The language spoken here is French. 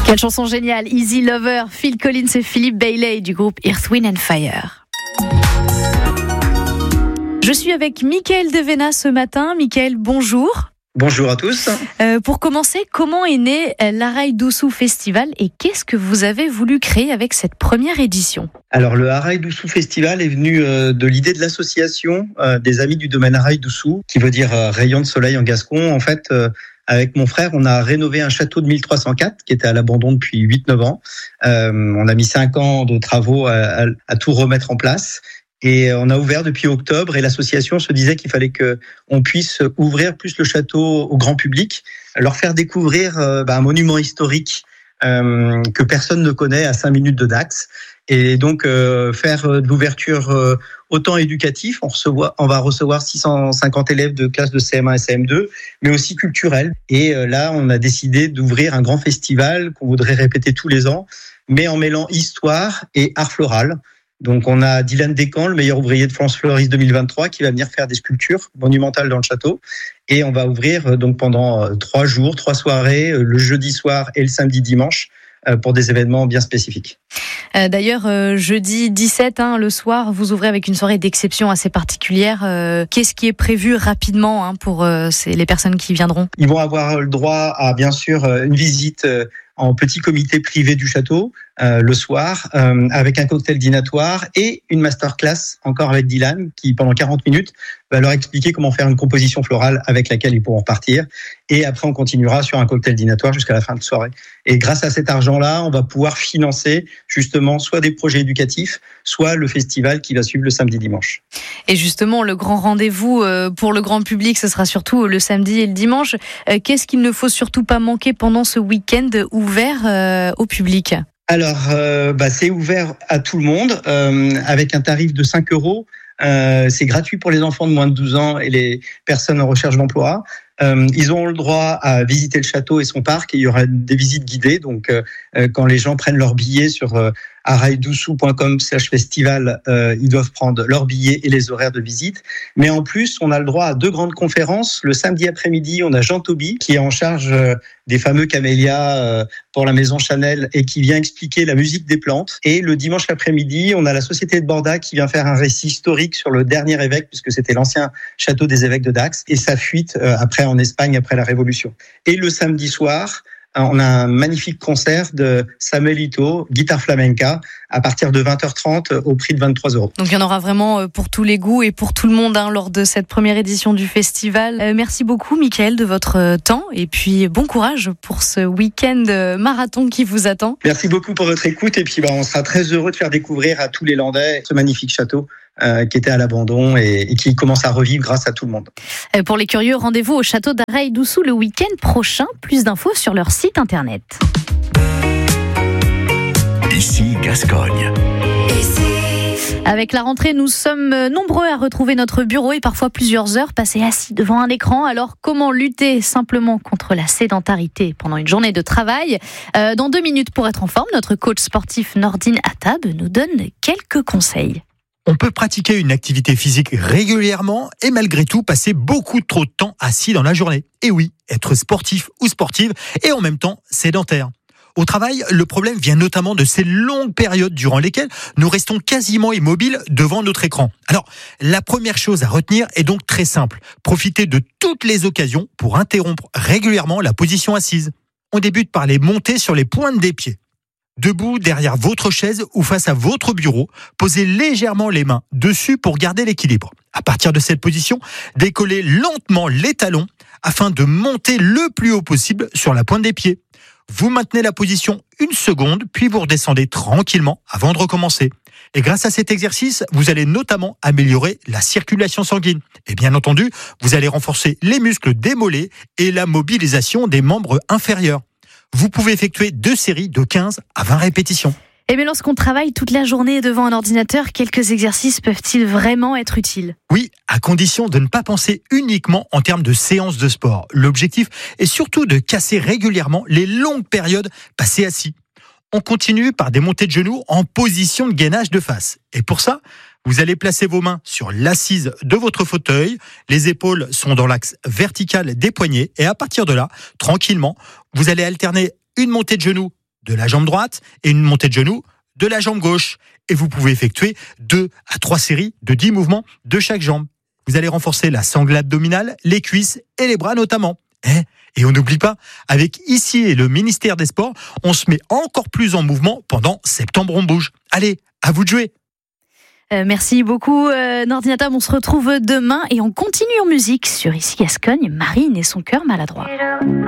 Quelle chanson géniale, Easy Lover, Phil Collins et Philippe Bailey du groupe Earth, Wind and Fire. Je suis avec Mickaël Devena ce matin. Mickaël, bonjour. Bonjour à tous. Pour commencer, comment est né l'Araï Doussou Festival et qu'est-ce que vous avez voulu créer avec cette première édition ? Alors le Araï Doussou Festival est venu de l'idée de l'association des amis du domaine Araï Doussou, qui veut dire rayon de soleil en gascon. En fait, avec mon frère, on a rénové un château de 1304 qui était à l'abandon depuis 8-9 ans. On a mis 5 ans de travaux à tout remettre en place. Et on a ouvert depuis octobre et l'association se disait qu'il fallait qu'on puisse ouvrir plus le château au grand public, leur faire découvrir un monument historique que personne ne connaît à 5 minutes de Dax. Et donc faire de l'ouverture autant éducatif, on va recevoir 650 élèves de classe de CM1 et CM2, mais aussi culturel. Et là, on a décidé d'ouvrir un grand festival qu'on voudrait répéter tous les ans, mais en mêlant histoire et art floral. Donc on a Dylan Descamps, le meilleur ouvrier de France Floris 2023, qui va venir faire des sculptures monumentales dans le château. Et on va ouvrir donc pendant 3 jours, 3 soirées, le jeudi soir et le samedi dimanche, pour des événements bien spécifiques. D'ailleurs, jeudi 17, le soir, vous ouvrez avec une soirée d'exception assez particulière. Qu'est-ce qui est prévu rapidement pour les personnes qui viendront ? Ils vont avoir le droit à, bien sûr, une visite en petit comité privé du château le soir, avec un cocktail dînatoire et une masterclass encore avec Dylan, qui pendant 40 minutes va leur expliquer comment faire une composition florale avec laquelle ils pourront repartir. Et après, on continuera sur un cocktail dînatoire jusqu'à la fin de soirée. Et grâce à cet argent-là, on va pouvoir financer justement soit des projets éducatifs, soit le festival qui va suivre le samedi-dimanche. Et justement, le grand rendez-vous pour le grand public, ce sera surtout le samedi et le dimanche. Qu'est-ce qu'il ne faut surtout pas manquer pendant ce week-end ouvert au public ? Alors, c'est ouvert à tout le monde, avec un tarif de 5 €. C'est gratuit pour les enfants de moins de 12 ans et les personnes en recherche d'emploi. Ils auront le droit à visiter le château et son parc et il y aura des visites guidées. Donc, quand les gens prennent leur billet sur araïdoussou.com/festival, ils doivent prendre leur billet et les horaires de visite. Mais en plus, on a le droit à 2 grandes conférences. Le samedi après-midi, on a Jean Toby qui est en charge des fameux camélias pour la maison Chanel et qui vient expliquer la musique des plantes. Et le dimanche après-midi, on a la Société de Borda qui vient faire un récit historique sur le dernier évêque, puisque c'était l'ancien château des évêques de Dax, et sa fuite après en Espagne après la Révolution. Et le samedi soir, on a un magnifique concert de Samuel Ito, guitare flamenca, à partir de 20h30 au prix de 23 €. Donc il y en aura vraiment pour tous les goûts et pour tout le monde lors de cette première édition du festival. Merci beaucoup Mickaël de votre temps et puis bon courage pour ce week-end marathon qui vous attend. Merci beaucoup pour votre écoute et puis on sera très heureux de faire découvrir à tous les Landais ce magnifique château qui était à l'abandon et qui commence à revivre grâce à tout le monde. Pour les curieux, rendez-vous au château d'Araï Doussou le week-end prochain. Plus d'infos sur leur site internet. Ici Gascogne. Avec la rentrée, nous sommes nombreux à retrouver notre bureau et parfois plusieurs heures passées assis devant un écran. Alors, comment lutter simplement contre la sédentarité pendant une journée de travail ? Dans 2 minutes pour être en forme, notre coach sportif Nordine Attab nous donne quelques conseils. On peut pratiquer une activité physique régulièrement et malgré tout passer beaucoup trop de temps assis dans la journée. Et oui, être sportif ou sportive et en même temps sédentaire. Au travail, le problème vient notamment de ces longues périodes durant lesquelles nous restons quasiment immobiles devant notre écran. Alors, la première chose à retenir est donc très simple. Profitez de toutes les occasions pour interrompre régulièrement la position assise. On débute par les monter sur les pointes des pieds. Debout derrière votre chaise ou face à votre bureau, posez légèrement les mains dessus pour garder l'équilibre. À partir de cette position, décollez lentement les talons afin de monter le plus haut possible sur la pointe des pieds. Vous maintenez la position 1 seconde, puis vous redescendez tranquillement avant de recommencer. Et grâce à cet exercice, vous allez notamment améliorer la circulation sanguine. Et bien entendu, vous allez renforcer les muscles des mollets et la mobilisation des membres inférieurs. Vous pouvez effectuer 2 séries de 15 à 20 répétitions. Et bien lorsqu'on travaille toute la journée devant un ordinateur, quelques exercices peuvent-ils vraiment être utiles ? Oui, à condition de ne pas penser uniquement en termes de séances de sport. L'objectif est surtout de casser régulièrement les longues périodes passées assis. On continue par des montées de genoux en position de gainage de face. Et pour ça, vous allez placer vos mains sur l'assise de votre fauteuil. Les épaules sont dans l'axe vertical des poignets. Et à partir de là, tranquillement, vous allez alterner une montée de genoux de la jambe droite et une montée de genou de la jambe gauche. Et vous pouvez effectuer 2 à 3 séries de 10 mouvements de chaque jambe. Vous allez renforcer la sangle abdominale, les cuisses et les bras notamment. Et on n'oublie pas, avec ici et le ministère des Sports, on se met encore plus en mouvement pendant Septembre on bouge. Allez, à vous de jouer. Merci beaucoup Nordinatom, on se retrouve demain et on continue en musique sur Ici Gascogne, Marine et son cœur maladroit.